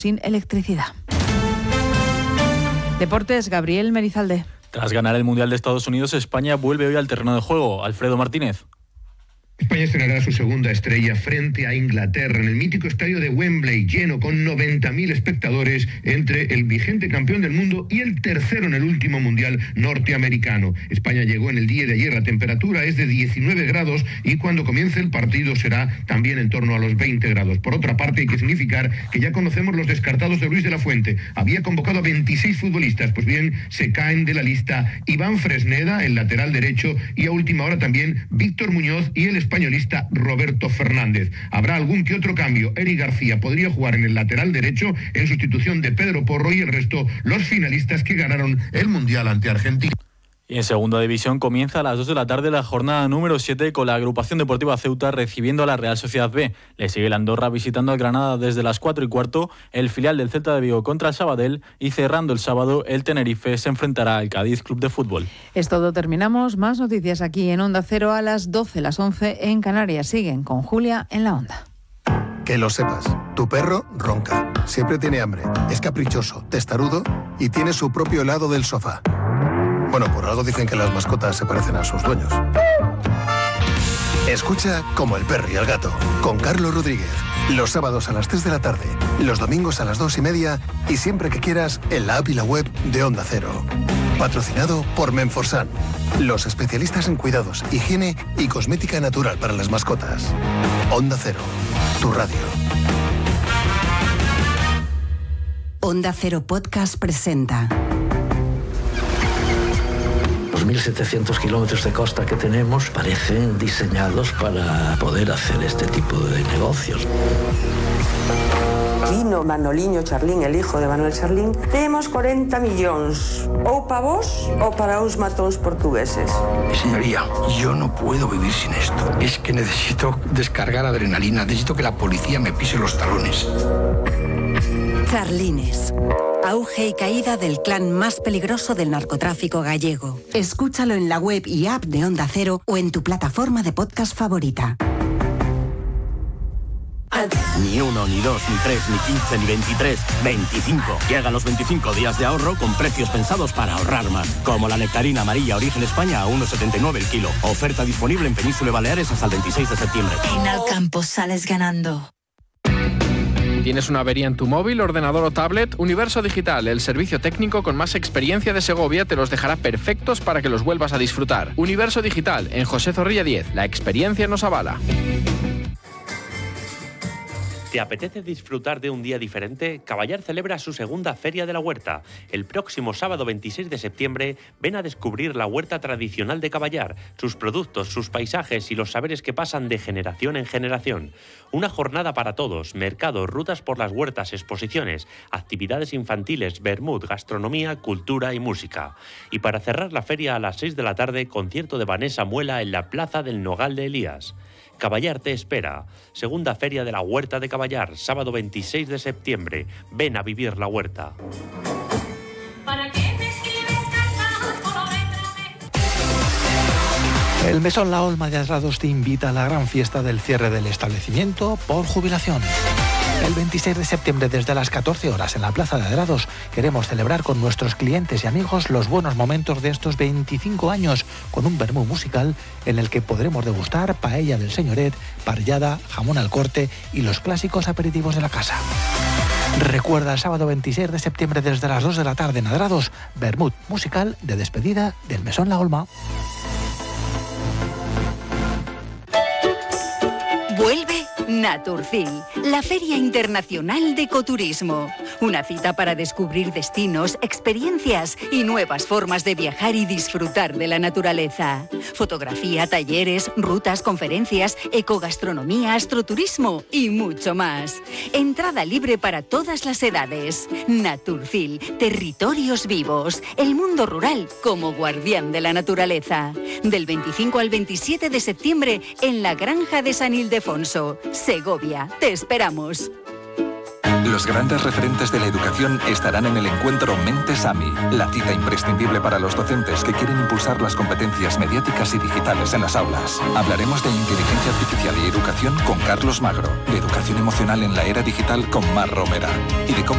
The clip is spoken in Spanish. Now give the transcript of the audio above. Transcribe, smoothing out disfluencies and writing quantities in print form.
sin electricidad. Deportes, Gabriel Merizalde. Tras ganar el Mundial de Estados Unidos, España vuelve hoy al terreno de juego. Alfredo Martínez. España estrenará su segunda estrella frente a Inglaterra en el mítico estadio de Wembley, lleno con 90.000 espectadores, entre el vigente campeón del mundo y el tercero en el último mundial norteamericano. España llegó en el día de ayer, la temperatura es de 19 grados y cuando comience el partido será también en torno a los 20 grados. Por otra parte, hay que significar que ya conocemos los descartados de Luis de la Fuente. Había convocado a 26 futbolistas, pues bien, se caen de la lista Iván Fresneda, el lateral derecho, y a última hora también Víctor Muñoz y el españolista Roberto Fernández. Habrá algún que otro cambio. Eric García podría jugar en el lateral derecho en sustitución de Pedro Porro y el resto los finalistas que ganaron el Mundial ante Argentina. Y en segunda división comienza a las 2 de la tarde la jornada número 7 con la agrupación deportiva Ceuta recibiendo a la Real Sociedad B. Le sigue el Andorra visitando al Granada desde las 4:15, el filial del Celta de Vigo contra el Sabadell y cerrando el sábado el Tenerife se enfrentará al Cádiz Club de Fútbol. Es todo, terminamos. Más noticias aquí en Onda Cero a las 12, las 11 en Canarias. Siguen con Julia en la Onda. Que lo sepas, tu perro ronca, siempre tiene hambre, es caprichoso, testarudo y tiene su propio lado del sofá. Bueno, por algo dicen que las mascotas se parecen a sus dueños. Escucha Como el perro y el gato, con Carlos Rodríguez. Los sábados a las 3 de la tarde, los domingos a las 2:30 y siempre que quieras en la app y la web de Onda Cero. Patrocinado por Menforsan, los especialistas en cuidados, higiene y cosmética natural para las mascotas. Onda Cero, tu radio. Onda Cero Podcast presenta. Los 1.700 kilómetros de costa que tenemos parecen diseñados para poder hacer este tipo de negocios. Vino Manoliño Charlín, el hijo de Manuel Charlín. Temos 40 millóns, ou para vos ou para uns matóns portugueses. Señoría, yo no puedo vivir sin esto. Es que necesito descargar adrenalina, necesito que la policía me pise los talones. Charlines. Auge y caída del clan más peligroso del narcotráfico gallego. Escúchalo en la web y app de Onda Cero o en tu plataforma de podcast favorita. Ni 1, ni 2, ni 3, ni 15, ni 23, 25. Llegan los 25 días de ahorro con precios pensados para ahorrar más. Como la nectarina amarilla Origen España a 1,79 el kilo. Oferta disponible en Península y Baleares hasta el 26 de septiembre. En Alcampo sales ganando. ¿Tienes una avería en tu móvil, ordenador o tablet? Universo Digital, el servicio técnico con más experiencia de Segovia, te los dejará perfectos para que los vuelvas a disfrutar. Universo Digital, en José Zorrilla 10. La experiencia nos avala. ¿Te apetece disfrutar de un día diferente? Caballar celebra su segunda Feria de la Huerta. El próximo sábado 26 de septiembre ven a descubrir la huerta tradicional de Caballar, sus productos, sus paisajes y los saberes que pasan de generación en generación. Una jornada para todos, mercados, rutas por las huertas, exposiciones, actividades infantiles, vermut, gastronomía, cultura y música. Y para cerrar la feria a las 6 de la tarde, concierto de Vanessa Muela en la Plaza del Nogal de Elías. Caballar te espera. Segunda Feria de la Huerta de Caballar, sábado 26 de septiembre. Ven a vivir la huerta. El Mesón La Olma de Adrados te invita a la gran fiesta del cierre del establecimiento por jubilación. El 26 de septiembre desde las 14 horas en la Plaza de Adrados queremos celebrar con nuestros clientes y amigos los buenos momentos de estos 25 años con un vermú musical en el que podremos degustar paella del señoret, parrillada, jamón al corte y los clásicos aperitivos de la casa. Recuerda el sábado 26 de septiembre desde las 2 de la tarde en Adrados, vermut musical de despedida del Mesón La Olma. Vuelve Naturfil, la Feria Internacional de Ecoturismo. Una cita para descubrir destinos, experiencias y nuevas formas de viajar y disfrutar de la naturaleza. Fotografía, talleres, rutas, conferencias, ecogastronomía, astroturismo y mucho más. Entrada libre para todas las edades. Naturfil, territorios vivos, el mundo rural como guardián de la naturaleza. Del 25 al 27 de septiembre en la Granja de San Ildefonso, Segovia. Te esperamos. Los grandes referentes de la educación estarán en el encuentro Mentes AMI, la cita imprescindible para los docentes que quieren impulsar las competencias mediáticas y digitales en las aulas. Hablaremos de inteligencia artificial y educación con Carlos Magro, de educación emocional en la era digital con Mar Romera y de cómo